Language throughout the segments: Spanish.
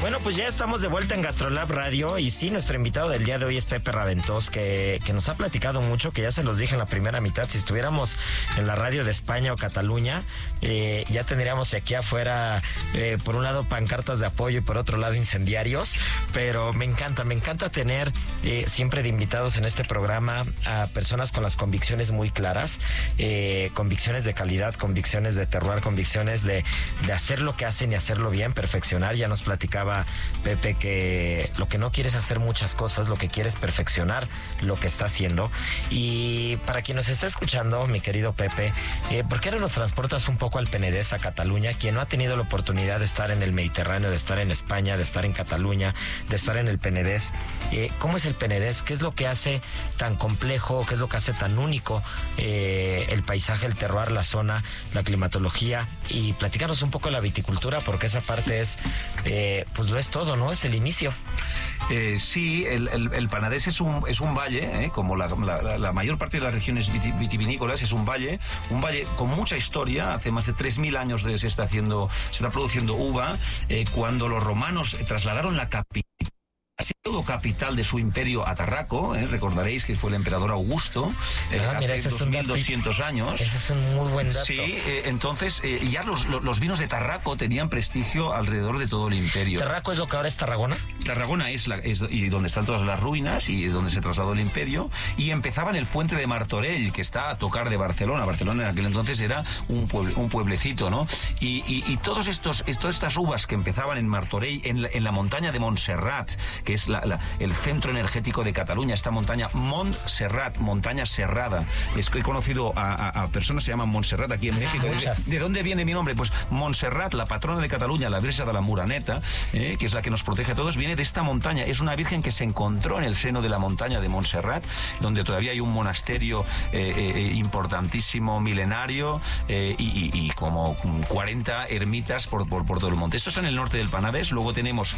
Bueno, pues ya estamos de vuelta en GastroLab Radio y sí, nuestro invitado del día de hoy es Pepe Raventós, que nos ha platicado mucho, que ya se los dije en la primera mitad, si estuviéramos en la radio de España o Cataluña, ya tendríamos aquí afuera, por un lado, pancartas de apoyo y por otro lado, incendiarios, pero me encanta tener siempre de invitados en este programa a personas con las convicciones muy claras, convicciones de calidad, convicciones de terroir, convicciones de hacer lo que hacen y hacerlo bien, perfeccionar. Ya nos platicaba Pepe que lo que no quiere es hacer muchas cosas, lo que quiere es perfeccionar lo que está haciendo. Y para quien nos está escuchando, mi querido Pepe, ¿por qué no nos transportas un poco al Penedès, a Cataluña? Quien no ha tenido la oportunidad de estar en el Mediterráneo, de estar en España, de estar en Cataluña, de estar en el Penedès, ¿cómo es el Penedès? ¿Qué es lo que hace tan complejo? ¿Qué es lo que hace tan único el paisaje, el terroir, la zona, la climatología? Y platícanos un poco de la viticultura, porque esa parte es, pues lo es todo, ¿no? Es el inicio. Sí, el Penedès es un valle, como la mayor parte de las regiones vitivinícolas, es un valle con mucha historia. Hace más de 3.000 años se está produciendo uva, cuando los romanos trasladaron la capital, capital de su imperio a Tarraco, recordaréis que fue el emperador Augusto, hace 2200 años. Ese es un muy buen dato. Sí, entonces ya los vinos de Tarraco tenían prestigio alrededor de todo el imperio. ¿Tarraco es lo que ahora es Tarragona? Tarragona es y donde están todas las ruinas y donde se trasladó el imperio, y empezaba en el puente de Martorell, que está a tocar de Barcelona. Barcelona en aquel entonces era un pueblecito, ¿no? Y todas estas uvas que empezaban en Martorell, en la montaña de Montserrat, que es el centro energético de Cataluña, esta montaña Montserrat, montaña serrada. He conocido a personas que se llaman Montserrat aquí en México. ¿De dónde viene mi nombre? Pues Montserrat, la patrona de Cataluña, la Virgen de la Muraneta, que es la que nos protege a todos, viene de esta montaña. Es una virgen que se encontró en el seno de la montaña de Montserrat, donde todavía hay un monasterio importantísimo, milenario, y como 40 ermitas por todo el monte. Esto está en el norte del Penedès. Luego tenemos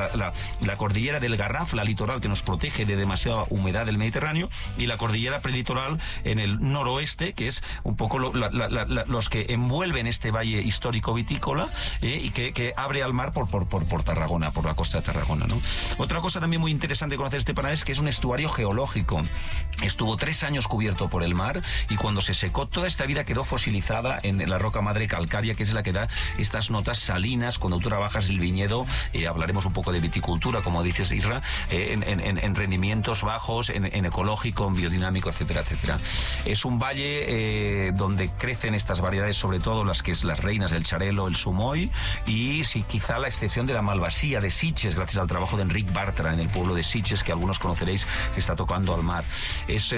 la cordillera del Garraf, la litoral, que nos protege de demasiada humedad del Mediterráneo, y la cordillera prelitoral en el noroeste, que es un poco los que envuelven este valle histórico vitícola, y que abre al mar por Tarragona, por la costa de Tarragona, ¿no? Otra cosa también muy interesante de conocer este Penedès, que es un estuario geológico. Estuvo 3 años cubierto por el mar, y cuando se secó, toda esta vida quedó fosilizada en la roca madre calcárea, que es la que da estas notas salinas. Cuando tú trabajas el viñedo, hablaremos un poco de viticultura, como dices, Isra, en rendimientos bajos, en ecológico, en biodinámico, etcétera, etcétera. Es un valle donde crecen estas variedades, sobre todo las reinas del Xarel·lo, el Sumoy, y sí, quizá la excepción de la Malvasía de Sitges, gracias al trabajo de Enric Bartra en el pueblo de Sitges, que algunos conoceréis, que está tocando al mar. Es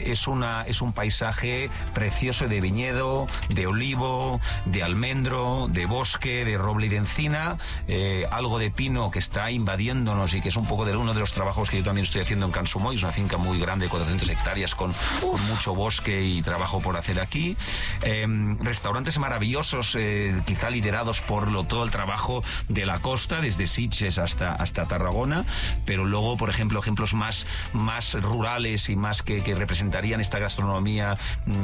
un paisaje precioso de viñedo, de olivo, de almendro, de bosque, de roble y de encina, algo de pino que está invadiéndonos y que es un poco uno de los trabajos que yo también estoy haciendo en Can Sumoy. Es una finca muy grande, 400 hectáreas, con mucho bosque y trabajo por hacer aquí. Restaurantes maravillosos, quizá liderados por todo el trabajo de la costa, desde Sitges hasta Tarragona, pero luego, por ejemplo, ejemplos más rurales y más que representarían esta gastronomía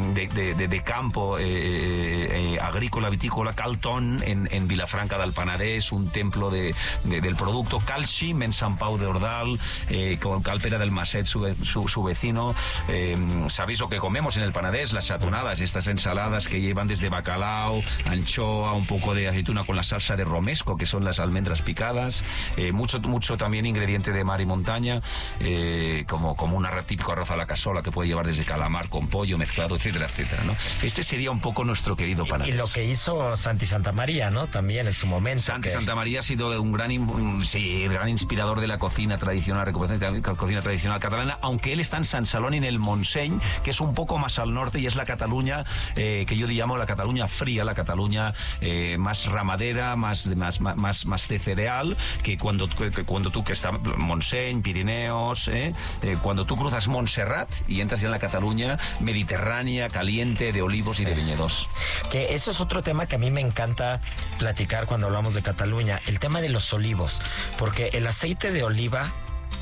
de campo, agrícola, vitícola. Calton en Vilafranca del Penedès, un templo del producto. Calxim en Sant Pau de Ordal, con Calpera del Maset, su vecino. Sabéis lo que comemos en el Penedès, las xatonadas, estas ensaladas que llevan desde bacalao, anchoa, un poco de aceituna con la salsa de romesco, que son las almendras picadas, mucho también ingrediente de mar y montaña, como un típico arroz a la casola que puede llevar desde calamar con pollo mezclado, etcétera, etcétera, ¿no? Este sería un poco nuestro querido Penedès. Y lo que hizo Santi Santamaría, ¿no? También en su momento. Santi Santamaría ha sido un gran inspirador de la cocina tradicional, cocina tradicional catalana, aunque él está en Sant Celoni, en el Montseny, que es un poco más al norte, y es la Cataluña que yo llamo la Cataluña fría, la Cataluña más ramadera, más de cereal, que cuando tú, que está Montseny, Pirineos, cuando tú cruzas Montserrat y entras ya en la Cataluña mediterránea, caliente, de olivos y de viñedos. Que eso es otro tema que a mí me encanta platicar cuando hablamos de Cataluña, el tema de los olivos, porque el aceite de oliva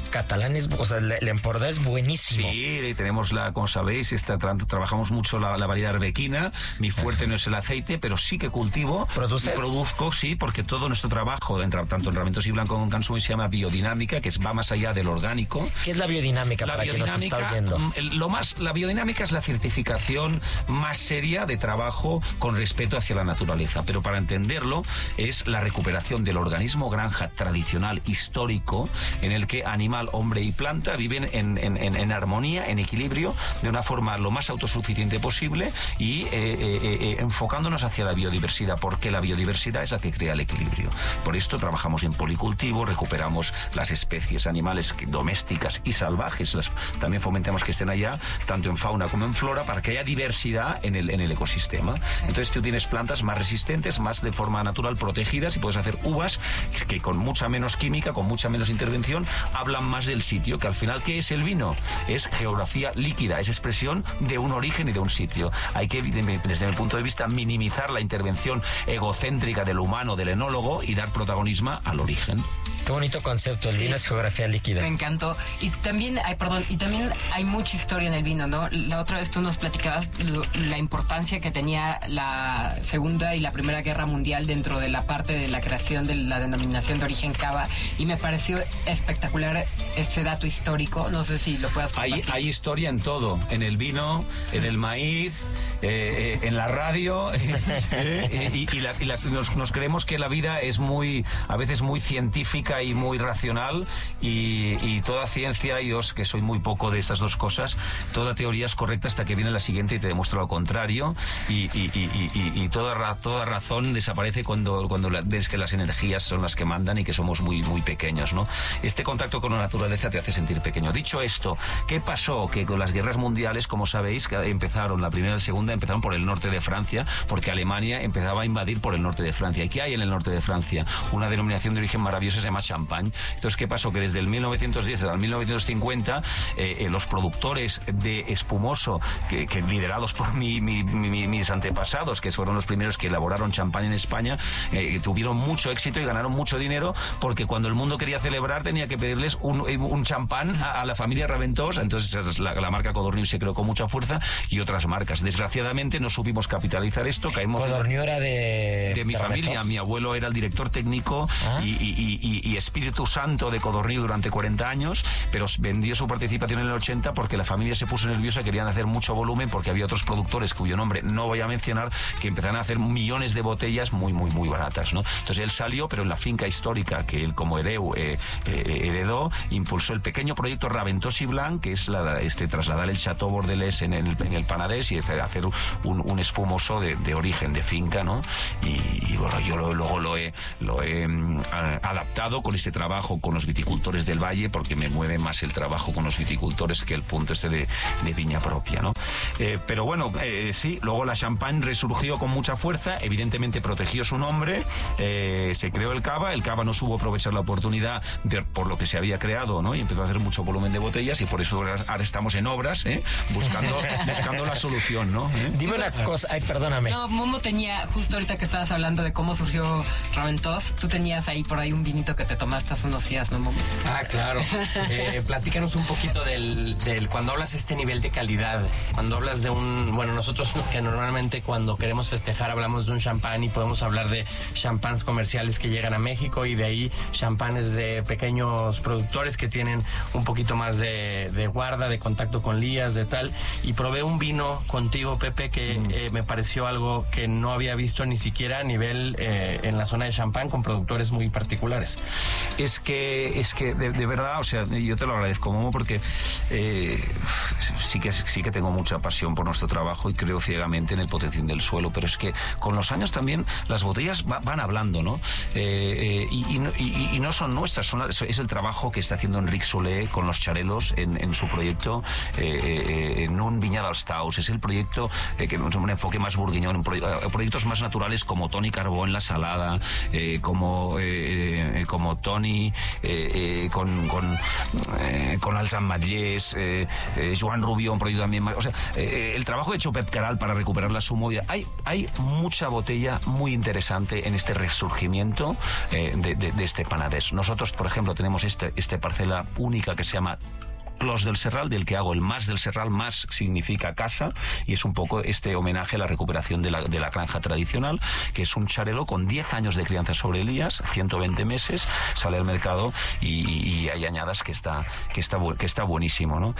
catalán es, o sea, l'Empordà es buenísimo. Sí, tenemos como sabéis, trabajamos mucho la variedad arbequina. Mi fuerte no es el aceite, pero sí que cultivo. Produzco, sí, porque todo nuestro trabajo, tanto en Raventós y Blanco con Cansuny, se llama biodinámica, que va más allá del orgánico. ¿Qué es la biodinámica para quien nos está oyendo? La biodinámica es la certificación más seria de trabajo con respeto hacia la naturaleza, pero para entenderlo es la recuperación del organismo granja tradicional, histórico, en el que animal, hombre y planta viven en armonía, en equilibrio, de una forma lo más autosuficiente posible y enfocándonos hacia la biodiversidad, porque la biodiversidad es la que crea el equilibrio. Por esto trabajamos en policultivo, recuperamos las especies animales domésticas y salvajes, también fomentamos que estén allá, tanto en fauna como en flora, para que haya diversidad en el ecosistema. Entonces tú tienes plantas más resistentes, más de forma natural protegidas, y puedes hacer uvas que con mucha menos química, con mucha menos intervención, hablan más del sitio, que al final, ¿qué es el vino? Es geografía líquida, es expresión de un origen y de un sitio. Hay que, desde mi punto de vista, minimizar la intervención egocéntrica del humano, del enólogo, y dar protagonismo al origen. Qué bonito concepto, el vino es geografía líquida. Me encantó. Y también hay mucha historia en el vino, ¿no? La otra vez tú nos platicabas la importancia que tenía la Segunda y la Primera Guerra Mundial dentro de la parte de la creación de la denominación de origen cava, y me pareció espectacular este dato histórico. No sé si lo puedas compartir. Hay historia en todo, en el vino, en el maíz, en la radio, nos creemos que la vida es a veces muy científica y muy racional, y toda ciencia, y que soy muy poco de estas dos cosas, toda teoría es correcta hasta que viene la siguiente y te demuestra lo contrario, y toda razón desaparece cuando ves que las energías son las que mandan y que somos muy, muy pequeños, ¿no? Este contacto con la naturaleza te hace sentir pequeño. Dicho esto, ¿qué pasó? Que con las guerras mundiales, como sabéis, que empezaron, la primera y la segunda empezaron por el norte de Francia, porque Alemania empezaba a invadir por el norte de Francia. ¿Y qué hay en el norte de Francia? Una denominación de origen maravillosa, se llama champán. Entonces, ¿qué pasó? Que desde el 1910 al 1950 los productores de espumoso, que liderados por mis antepasados, que fueron los primeros que elaboraron champán en España, tuvieron mucho éxito y ganaron mucho dinero, porque cuando el mundo quería celebrar tenía que pedirles un champán a la familia Raventós. Entonces la marca Codorniu se creó con mucha fuerza, y otras marcas. Desgraciadamente no supimos capitalizar esto. Codorniu era de mi familia. Raventós. Mi abuelo era el director técnico y espíritu santo de Codorniu durante 40 años, pero vendió su participación en el 80 porque la familia se puso nerviosa, querían hacer mucho volumen, porque había otros productores cuyo nombre no voy a mencionar, que empezaron a hacer millones de botellas muy, muy, muy baratas, ¿no? Entonces él salió, pero en la finca histórica que él como heredó, impulsó el pequeño proyecto Raventós y Blanc, que es trasladar el Chateau Bordelés en el Panadés y hacer un espumoso de origen, de finca, ¿no? Y bueno, yo luego lo he adaptado con este trabajo con los viticultores del Valle, porque me mueve más el trabajo con los viticultores que el punto de viña propia, ¿no? Pero bueno, sí, luego la champagne resurgió con mucha fuerza, evidentemente protegió su nombre, se creó el cava no supo aprovechar la oportunidad por lo que se había creado, ¿no? Y empezó a hacer mucho volumen de botellas, y por eso ahora estamos en obras, buscando la solución, ¿no? Dime una cosa, perdóname. No, Momo tenía, justo ahorita que estabas hablando de cómo surgió Raventós, tú tenías ahí por ahí un vinito que te tomaste hace unos días, ¿no, Momo? Ah, claro. Platícanos un poquito del cuando hablas de este nivel de calidad, cuando hablas de nosotros que normalmente cuando queremos festejar hablamos de un champán, y podemos hablar de champáns comerciales que llegan a México, y de ahí champanes de pequeños productores que tienen un poquito más de guarda, de contacto con lías, de tal, y probé un vino contigo, Pepe, que me pareció algo que no había visto ni siquiera a nivel en la zona de champán, con productores muy particulares. Es que de verdad, o sea, yo te lo agradezco, Momo, porque sí que tengo mucha pasión por nuestro trabajo y creo ciegamente en el potencial del suelo, pero es que con los años también las botellas van hablando, ¿no? Y no son nuestras, es el trabajo que está haciendo Enric Soler con los Charelos en su proyecto en un viñedo als Taus. Es el proyecto que es un enfoque más proyectos más naturales como Toni Carbó en la Salada, como como Tony, con Alsan Matllés, Joan Rubio, un proyecto también más. O sea, el trabajo hecho Pep Caral para recuperar la Sumovida. Hay mucha botella muy interesante en este resurgimiento de este Panadés. Nosotros, por ejemplo, tenemos esta parcela única que se llama Clos del Serral, del que hago el Mas del Serral. Mas significa casa, y es un poco este homenaje a la recuperación de la granja tradicional, que es un charelo con 10 años de crianza sobre Elías, 120 meses, sale al mercado y hay añadas que está buenísimo, ¿no?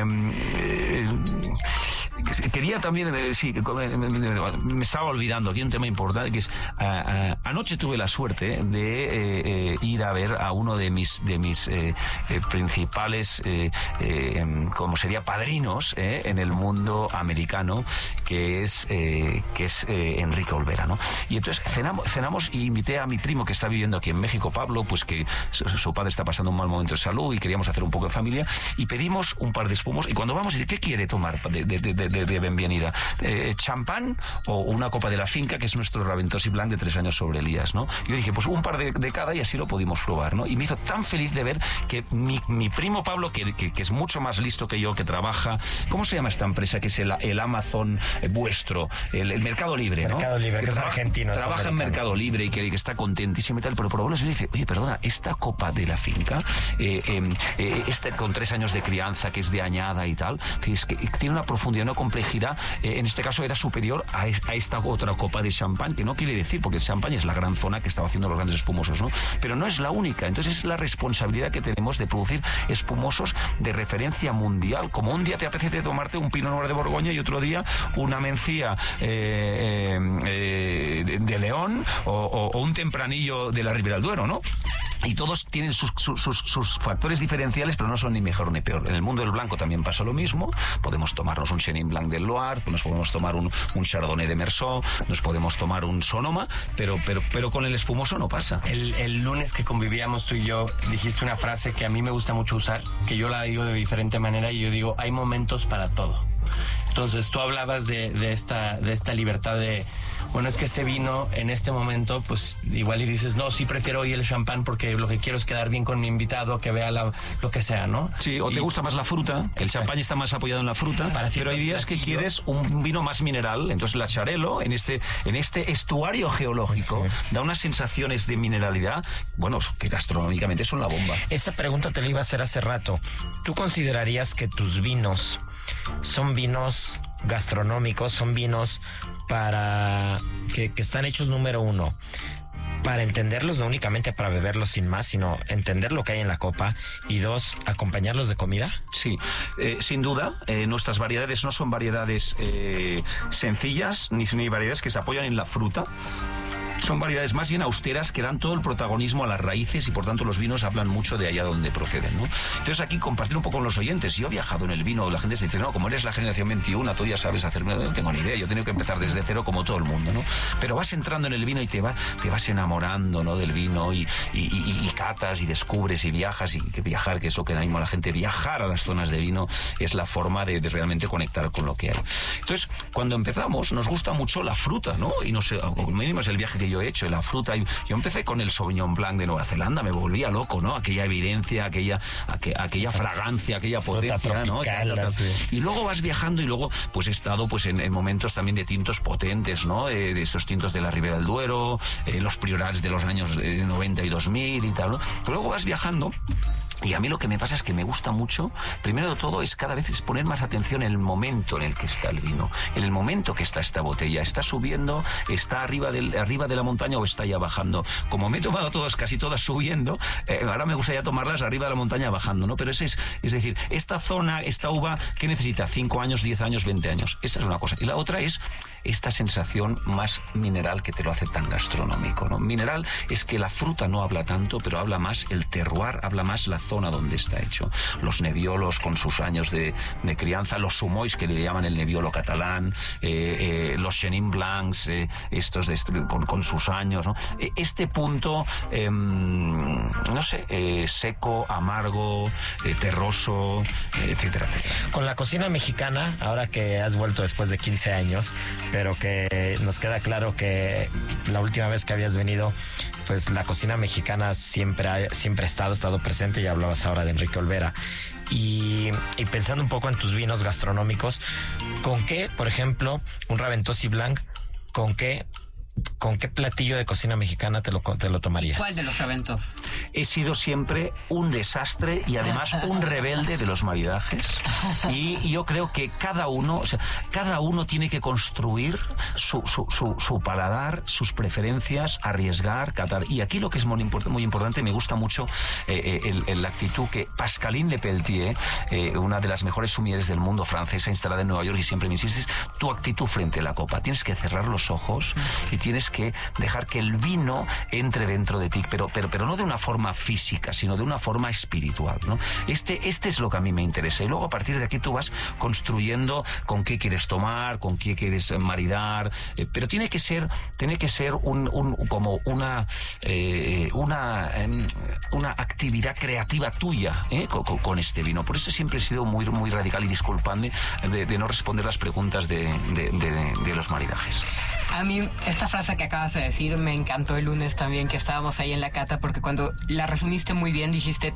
Quería también, me estaba olvidando aquí un tema importante, que es, anoche tuve la suerte de ir a ver a uno de mis principales como sería padrinos en el mundo americano, que es Enrique Olvera, ¿no? Y entonces cenamos y invité a mi primo que está viviendo aquí en México, Pablo, pues que su padre está pasando un mal momento de salud y queríamos hacer un poco de familia, y pedimos un par de espumos, y cuando vamos a decir, ¿qué quiere tomar de bienvenida? ¿Champán o una copa de la finca, que es nuestro Raventós y Blanc de 3 años sobre Elías, ¿no? Y yo dije, pues un par de cada, y así lo pudimos probar, ¿no? Y me hizo tan feliz de ver que mi primo Pablo, que es mucho más listo que yo, que trabaja, ¿cómo se llama esta empresa? Que es el Amazon vuestro, el Mercado Libre, ¿no? Mercado Libre, que es argentino. Trabaja en Mercado Libre y que está contentísimo y tal, pero por lo menos le dice, oye, perdona, esta copa de la finca, con 3 años de crianza, que es de añada y tal, que tiene una profundidad, una complejidad, en este caso era superior a esta otra copa de champán, que no quiere decir, porque el champán es la gran zona que estaba haciendo los grandes espumosos, ¿no? Pero no es la única. Entonces es la responsabilidad que tenemos de producir espumosos de referencia mundial. Como un día te apetece tomarte un Pinot Noir de Borgoña y otro día una Mencía de León o un Tempranillo de la Ribera del Duero, ¿no? Y todos tienen sus factores diferenciales, pero no son ni mejor ni peor. En el mundo del blanco también pasa lo mismo. Podemos tomarnos un Chenin Blanc del Loire, nos podemos tomar un Chardonnay de Meursault, nos podemos tomar un Sonoma, pero con el espumoso no pasa. El lunes que convivíamos tú y yo, dijiste una frase que a mí me gusta mucho usar, que yo la digo de diferente manera, y yo digo, hay momentos para todo. Entonces tú hablabas de esta libertad de, bueno, es que este vino en este momento, pues igual y dices, no, sí prefiero hoy el champán porque lo que quiero es quedar bien con mi invitado, que vea lo que sea, ¿no? Sí, o te gusta más la fruta, el champán está más apoyado en la fruta, pero hay días que quieres un vino más mineral. Entonces la Charelo, en este estuario geológico, da unas sensaciones de mineralidad, bueno, que gastronómicamente son la bomba. Esa pregunta te la iba a hacer hace rato. ¿Tú considerarías que tus vinos son vinos gastronómicos, son vinos para que están hechos, número uno, para entenderlos, no únicamente para beberlos sin más, sino entender lo que hay en la copa, y 2, acompañarlos de comida? Sí, sin duda, nuestras variedades no son variedades sencillas, ni variedades que se apoyan en la fruta. Son variedades más bien austeras que dan todo el protagonismo a las raíces, y por tanto los vinos hablan mucho de allá donde proceden, ¿no? Entonces aquí compartir un poco con los oyentes. Yo he viajado en el vino, la gente se dice, no, como eres la generación 21, tú ya sabes hacer. No tengo ni idea, yo he tenido que empezar desde cero como todo el mundo, ¿no? Pero vas entrando en el vino y te vas enamorando, ¿no? Del vino y catas y descubres y viajas, y que viajar, que eso que anima a la gente, viajar a las zonas de vino es la forma de realmente conectar con lo que hay. Entonces, cuando empezamos, nos gusta mucho la fruta, ¿no? Y no sé, como mínimo es el viaje que yo he hecho, la fruta. Yo empecé con el Sauvignon Blanc de Nueva Zelanda, me volvía loco, ¿no? Aquella evidencia, aquella fragancia, aquella potencia, tropical, ¿no? Sí. Y luego vas viajando, y luego pues he estado pues en momentos también de tintos potentes, ¿no? De estos tintos de la Ribera del Duero, los Priorats de los años 90 y 2000 y tal, ¿no? Pero luego vas viajando. Y a mí lo que me pasa es que me gusta mucho, primero de todo, es cada vez poner más atención en el momento en el que está el vino, en el momento que está esta botella. ¿Está subiendo, está arriba de la montaña, o está ya bajando? Como me he tomado casi todas subiendo, ahora me gustaría tomarlas arriba de la montaña bajando, ¿no? Pero es decir, esta zona, esta uva, ¿qué necesita? 5 años, 10 años, 20 años. Esa es una cosa. Y la otra es esta sensación más mineral que te lo hace tan gastronómico, ¿no? Mineral es que la fruta no habla tanto, pero habla más el terroir, habla más la zona donde está hecho. Los Nebbiolos con sus años de crianza, los Sumois que le llaman el Nebbiolo catalán, los Chenin Blancs, estos con sus años, ¿no? Este punto, no sé, seco, amargo, terroso, etcétera, etcétera. Con la cocina mexicana, ahora que has vuelto después de 15 años, pero que nos queda claro que la última vez que habías venido, pues la cocina mexicana siempre ha estado presente, y hablabas ahora de Enrique Olvera. Y pensando un poco en tus vinos gastronómicos, ¿con qué, por ejemplo, un Raventós Blanc, con qué platillo de cocina mexicana te lo tomarías? ¿Cuál de los Raventós? He sido siempre un desastre y además un rebelde de los maridajes, y yo creo que cada uno tiene que construir su paladar, sus preferencias, arriesgar, catar. Y aquí lo que es muy importante, me gusta mucho la actitud que Pascaline Lepelletier, una de las mejores sommeliers del mundo, francesa, instalada en Nueva York, y siempre me insistes, tu actitud frente a la copa. Tienes que cerrar los ojos y tienes que dejar que el vino entre dentro de ti, pero no de una forma física, sino de una forma espiritual, ¿no? Este es lo que a mí me interesa, y luego a partir de aquí tú vas construyendo con qué quieres tomar, con qué quieres maridar, pero tiene que ser como una actividad creativa tuya, con este vino. Por eso siempre he sido muy radical, y disculpadme de no responder las preguntas de los maridajes. A mí esta frase que acabas de decir me encantó el lunes también, que estábamos ahí en la cata, porque cuando la resumiste muy bien, dijiste,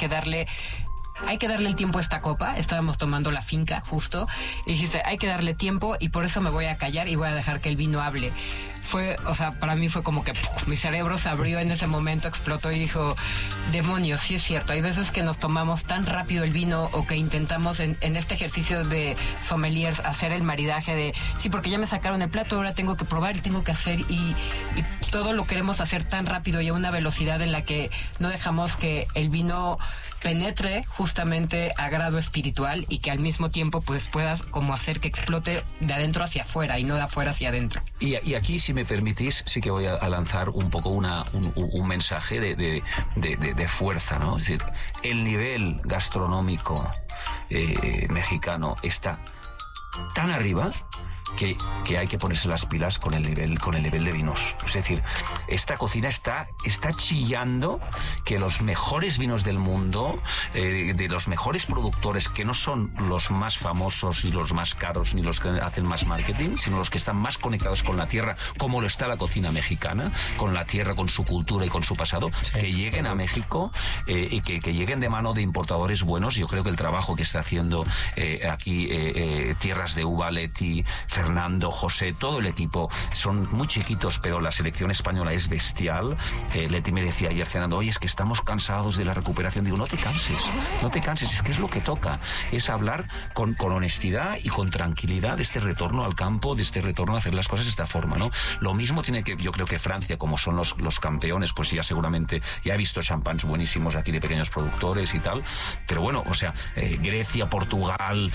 hay que darle el tiempo a esta copa. Estábamos tomando la finca justo y dijiste, hay que darle tiempo, y por eso me voy a callar y voy a dejar que el vino hable. Para mí fue como que mi cerebro se abrió en ese momento, explotó y dijo, demonios, sí es cierto, hay veces que nos tomamos tan rápido el vino, o que intentamos en este ejercicio de sommeliers hacer el maridaje de, sí, porque ya me sacaron el plato, ahora tengo que probar y tengo que hacer, y todo lo queremos hacer tan rápido y a una velocidad en la que no dejamos que el vino penetre justamente a grado espiritual, y que al mismo tiempo pues puedas como hacer que explote de adentro hacia afuera y no de afuera hacia adentro. Y aquí, si me permitís, sí que voy a lanzar un poco un mensaje de fuerza, ¿no? Es decir, el nivel gastronómico mexicano está tan arriba que hay que ponerse las pilas con el nivel de vinos. Es decir, esta cocina está chillando que los mejores vinos del mundo, de los mejores productores, que no son los más famosos y los más caros ni los que hacen más marketing, sino los que están más conectados con la tierra, como lo está la cocina mexicana, con la tierra, con su cultura y con su pasado, sí, que lleguen a México, y que lleguen de mano de importadores buenos. Yo creo que el trabajo que está haciendo aquí Tierras de Uva, Leti, Fernando, José, todo el equipo, son muy chiquitos, pero la selección española es bestial. Leti me decía ayer cenando, oye, es que estamos cansados de la recuperación. Digo, no te canses, es que es lo que toca, es hablar con honestidad y con tranquilidad de este retorno al campo, de este retorno a hacer las cosas de esta forma, ¿no? Lo mismo tiene que, yo creo que Francia, como son los campeones, pues ya seguramente, ya he visto champans buenísimos aquí de pequeños productores y tal, pero bueno, o sea, Grecia, Portugal,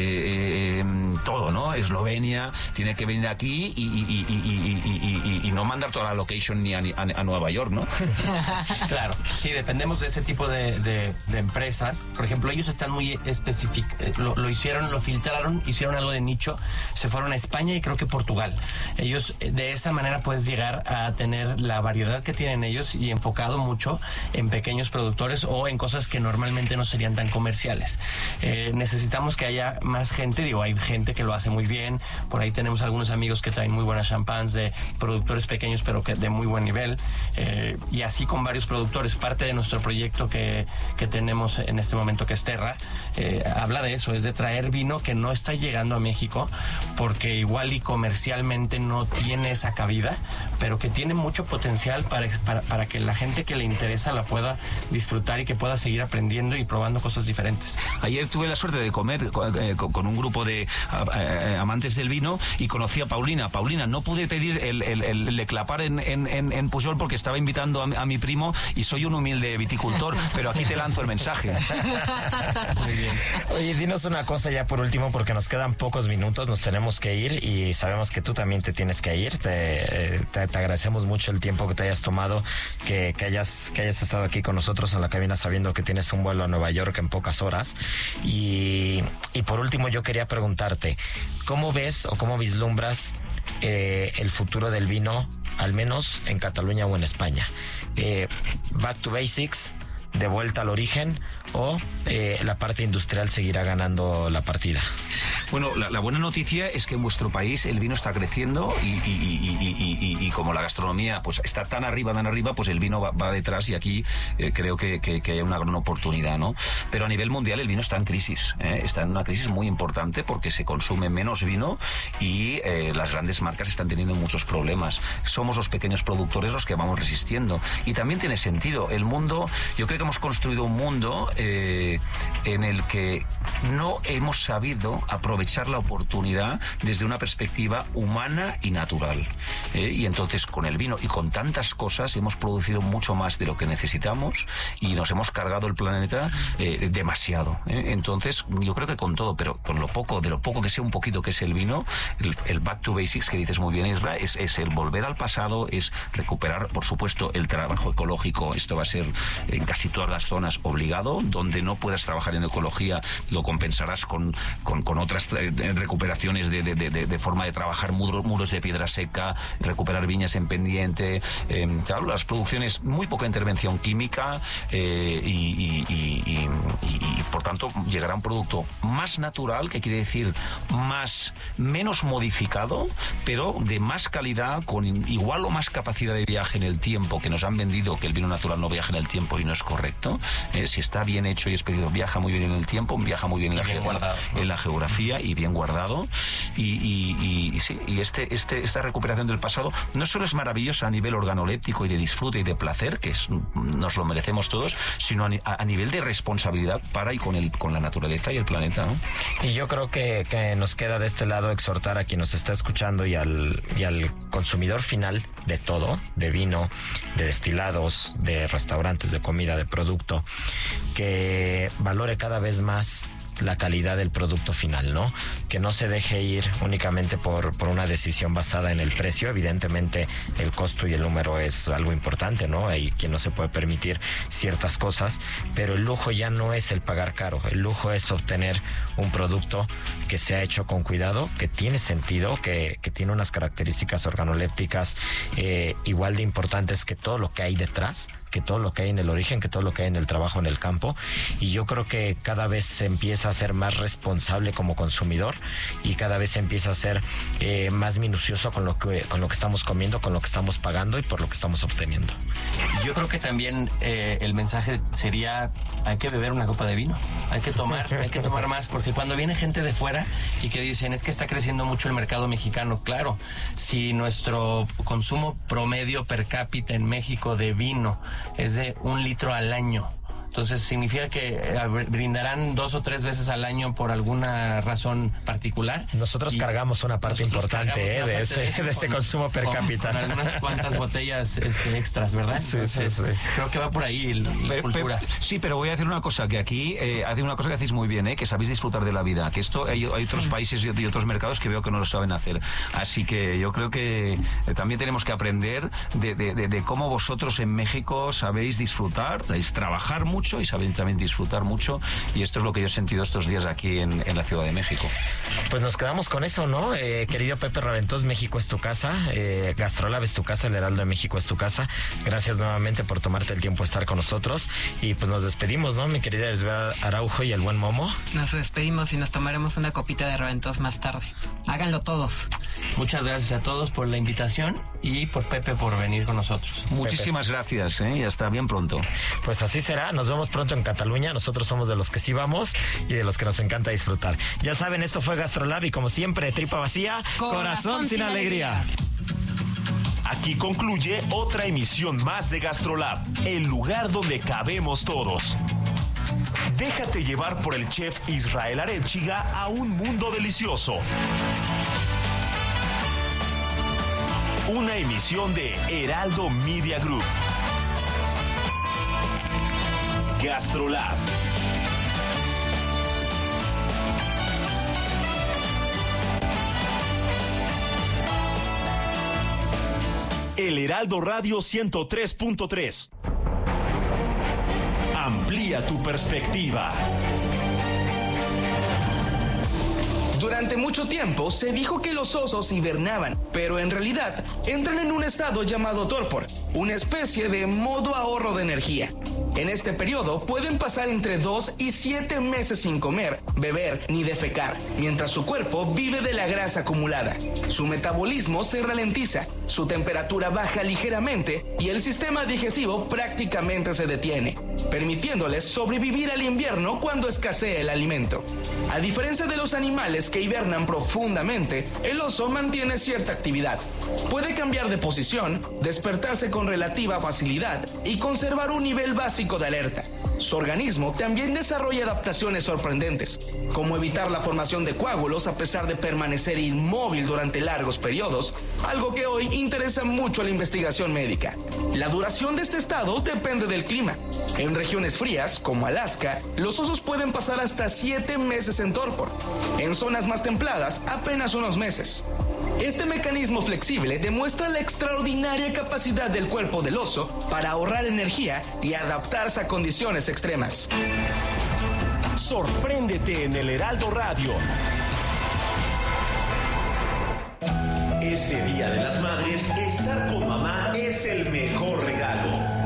todo, ¿no? Eslovenia, tiene que venir aquí y no mandar toda la location ni a Nueva York, ¿no? Claro, sí, dependemos de ese tipo de empresas. Por ejemplo, ellos están muy específicos, lo hicieron, lo filtraron, hicieron algo de nicho, se fueron a España y creo que Portugal. Ellos, de esa manera puedes llegar a tener la variedad que tienen ellos, y enfocado mucho en pequeños productores o en cosas que normalmente no serían tan comerciales. Necesitamos que haya más gente, digo, hay gente que lo hace muy bien. Por ahí tenemos algunos amigos que traen muy buenas champans de productores pequeños, pero que de muy buen nivel, y así con varios productores. Parte de nuestro proyecto que tenemos en este momento, que es Terra, habla de eso, es de traer vino que no está llegando a México porque igual y comercialmente no tiene esa cabida, pero que tiene mucho potencial para que la gente que le interesa la pueda disfrutar y que pueda seguir aprendiendo y probando cosas diferentes. Ayer tuve la suerte de comer con un grupo de amantes del del vino y conocí a Paulina. Paulina, no pude pedir el leclapar en Pujol porque estaba invitando a mi primo y soy un humilde viticultor, pero aquí te lanzo el mensaje. Muy bien. Oye, dinos una cosa ya por último, porque nos quedan pocos minutos, nos tenemos que ir y sabemos que tú también te tienes que ir. Te agradecemos mucho el tiempo que te hayas tomado, que hayas estado aquí con nosotros en la cabina sabiendo que tienes un vuelo a Nueva York en pocas horas. Y por último yo quería preguntarte, ¿cómo ves o cómo vislumbras el futuro del vino, al menos en Cataluña o en España? Back to basics, de vuelta al origen, o la parte industrial seguirá ganando la partida. Bueno, la buena noticia es que en vuestro país el vino está creciendo y como la gastronomía pues está tan arriba, pues el vino va detrás y aquí creo que hay una gran oportunidad, ¿no? Pero a nivel mundial el vino está en crisis, está en una crisis muy importante porque se consume menos vino y las grandes marcas están teniendo muchos problemas. Somos los pequeños productores los que vamos resistiendo y también tiene sentido. El mundo, yo creo que hemos construido un mundo en el que no hemos sabido aprovechar la oportunidad desde una perspectiva humana y natural. Y entonces con el vino y con tantas cosas hemos producido mucho más de lo que necesitamos y nos hemos cargado el planeta demasiado. Entonces yo creo que con todo, pero con de lo poco que sea un poquito que es el vino, el back to basics que dices muy bien, Isra, es el volver al pasado, es recuperar, por supuesto, el trabajo ecológico. Esto va a ser en casi todas las zonas obligado. Donde no puedas trabajar en ecología lo compensarás con otras recuperaciones de forma de trabajar muros de piedra seca, recuperar viñas en pendiente, claro, las producciones, muy poca intervención química y por tanto llegará un producto más natural, que quiere decir menos modificado, pero de más calidad, con igual o más capacidad de viaje en el tiempo, que nos han vendido que el vino natural no viaja en el tiempo y no es correcto. Si está bien hecho y expedido, viaja muy bien en el tiempo, viaja muy bien en la geografía y bien guardado. Y esta recuperación del pasado no solo es maravillosa a nivel organoléptico y de disfrute y de placer, que nos lo merecemos todos, sino a nivel de responsabilidad para y con la naturaleza y el planeta, ¿no? Y yo creo que nos queda de este lado exhortar a quien nos está escuchando y al consumidor final de todo, de vino, de destilados, de restaurantes, de comida, de producto, que valore cada vez más la calidad del producto final, ¿no? Que no se deje ir únicamente por una decisión basada en el precio. Evidentemente el costo y el número es algo importante, ¿no? Hay quien no se puede permitir ciertas cosas, pero el lujo ya no es el pagar caro. El lujo es obtener un producto que se ha hecho con cuidado, que tiene sentido, que tiene unas características organolépticas igual de importantes que todo lo que hay detrás, que todo lo que hay en el origen, que todo lo que hay en el trabajo en el campo. Y yo creo que cada vez se empieza a ser más responsable como consumidor y cada vez se empieza a ser más minucioso con lo que estamos comiendo, con lo que estamos pagando y por lo que estamos obteniendo. Yo creo que también el mensaje sería: hay que beber una copa de vino, hay que tomar más, porque cuando viene gente de fuera y que dicen es que está creciendo mucho el mercado mexicano, claro, si nuestro consumo promedio per cápita en México de vino es de 1 litro al año, entonces significa que brindarán 2 o 3 veces al año por alguna razón particular. Nosotros cargamos una parte importante de ese consumo per cápita. Con algunas cuantas botellas extras, ¿verdad? Sí, entonces, sí. Creo que va por ahí la cultura. Sí, pero voy a decir una cosa, que aquí hay una cosa que hacéis muy bien, que sabéis disfrutar de la vida, que esto hay otros países y otros mercados que veo que no lo saben hacer. Así que yo creo que también tenemos que aprender de cómo vosotros en México sabéis disfrutar, sabéis trabajar mucho y saben también disfrutar mucho, y esto es lo que yo he sentido estos días aquí en la Ciudad de México. Pues nos quedamos con eso, ¿no? Querido Pepe Raventós, México es tu casa, Gastrolab es tu casa, el Heraldo de México es tu casa. Gracias nuevamente por tomarte el tiempo de estar con nosotros y pues nos despedimos, ¿no? Mi querida Esbel Araujo y el buen Momo. Nos despedimos y nos tomaremos una copita de Raventós más tarde. Háganlo todos. Muchas gracias a todos por la invitación y por Pepe por venir con nosotros. Muchísimas gracias, y hasta bien pronto. Pues así será, nos vemos pronto en Cataluña. Nosotros somos de los que sí vamos y de los que nos encanta disfrutar. Ya saben, esto fue Gastrolab y como siempre, tripa vacía, corazón sin alegría. Aquí concluye otra emisión más de Gastrolab, el lugar donde cabemos todos. Déjate llevar por el chef Israel Arechiga a un mundo delicioso. una emisión de Heraldo Media Group. GastroLab. El Heraldo Radio 103.3. Amplía tu perspectiva. Durante mucho tiempo se dijo que los osos hibernaban, pero en realidad entran en un estado llamado torpor, una especie de modo ahorro de energía. En este periodo pueden pasar entre 2 y 7 meses sin comer, beber ni defecar, mientras su cuerpo vive de la grasa acumulada. Su metabolismo se ralentiza, su temperatura baja ligeramente y el sistema digestivo prácticamente se detiene, permitiéndoles sobrevivir al invierno cuando escasee el alimento. A diferencia de los animales que hibernan profundamente, el oso mantiene cierta actividad. Puede cambiar de posición, despertarse con relativa facilidad y conservar un nivel básico de alerta. Su organismo también desarrolla adaptaciones sorprendentes, como evitar la formación de coágulos a pesar de permanecer inmóvil durante largos periodos, algo que hoy interesa mucho a la investigación médica. La duración de este estado depende del clima. En regiones frías, como Alaska, los osos pueden pasar hasta 7 meses en torpor. En zonas más templadas, apenas unos meses. Este mecanismo flexible demuestra la extraordinaria capacidad del cuerpo del oso para ahorrar energía y adaptarse a condiciones extremas. Sorpréndete en el Heraldo Radio. Este Día de las Madres, estar con mamá es el mejor regalo.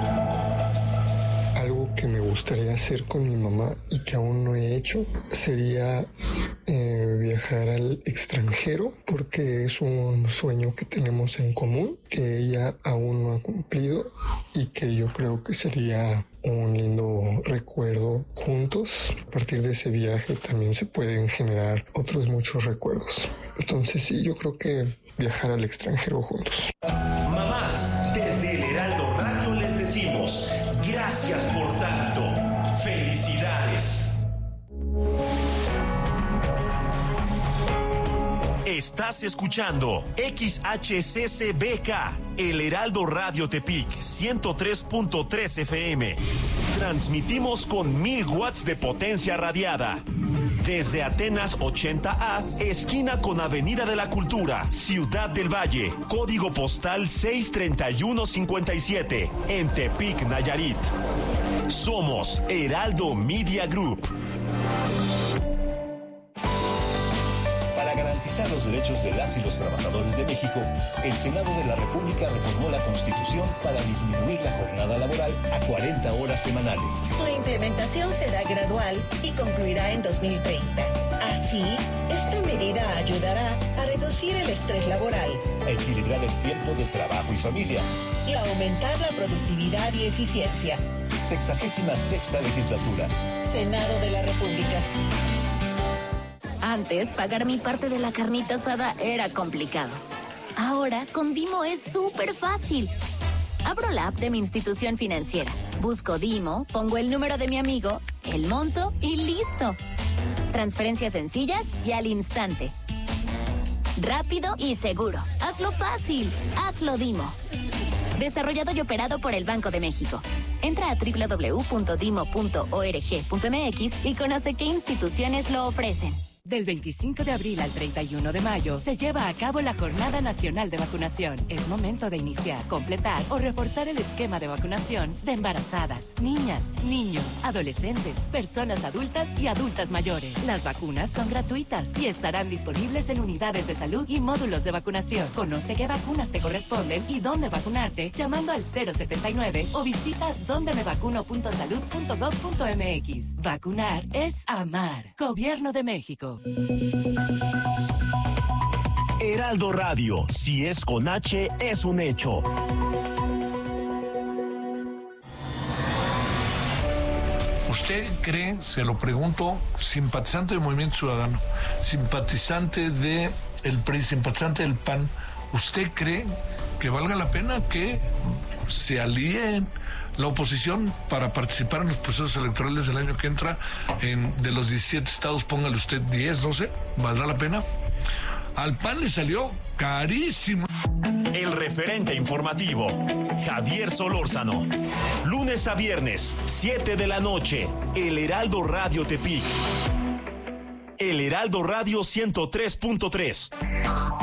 Algo que me gustaría hacer con mi mamá y que aún no he hecho sería viajar al extranjero, porque es un sueño que tenemos en común, que ella aún no ha cumplido y que yo creo que sería un lindo recuerdo juntos. A partir de ese viaje también se pueden generar otros muchos recuerdos. Entonces sí, yo creo que viajar al extranjero juntos. Mamás, desde el Heraldo Radio les decimos gracias por tanto. Felicidades. Estás escuchando XHCCBK, el Heraldo Radio Tepic 103.3 FM. Transmitimos con 1000 watts de potencia radiada. Desde Atenas 80A, esquina con Avenida de la Cultura, Ciudad del Valle, código postal 63157, en Tepic, Nayarit. Somos Heraldo Media Group. Para garantizar los derechos de las y los trabajadores de México, el Senado de la República reformó la Constitución para disminuir la jornada laboral a 40 horas semanales. Su implementación será gradual y concluirá en 2030. Así, esta medida ayudará a reducir el estrés laboral, A equilibrar el tiempo de trabajo y familia. y a aumentar la productividad y eficiencia. 66ª legislatura. Senado de la República. Antes, pagar mi parte de la carnita asada era complicado. Ahora, con Dimo es súper fácil. Abro la app de mi institución financiera, busco Dimo, pongo el número de mi amigo, el monto y listo. Transferencias sencillas y al instante. Rápido y seguro. Hazlo fácil. Hazlo Dimo. Desarrollado y operado por el Banco de México. Entra a www.dimo.org.mx y conoce qué instituciones lo ofrecen. Del 25 de abril al 31 de mayo se lleva a cabo la Jornada Nacional de Vacunación. Es momento de iniciar, completar o reforzar el esquema de vacunación de embarazadas, niñas, niños, adolescentes, personas adultas y adultas mayores. Las vacunas son gratuitas y estarán disponibles en unidades de salud y módulos de vacunación. Conoce qué vacunas te corresponden y dónde vacunarte llamando al 079 o visita dondemevacuno.salud.gov.mx. Vacunar es amar. Gobierno de México. Heraldo Radio, si es con H, es un hecho. ¿Usted cree, se lo pregunto, simpatizante del Movimiento Ciudadano, simpatizante del PRI, simpatizante del PAN, ¿usted cree que valga la pena que se alíen la oposición para participar en los procesos electorales del año que entra? De los 17 estados, póngale usted 10, 12, ¿valdrá la pena? Al PAN le salió carísimo. El referente informativo, Javier Solórzano. Lunes a viernes, 7 de la noche, El Heraldo Radio Tepic. El Heraldo Radio 103.3.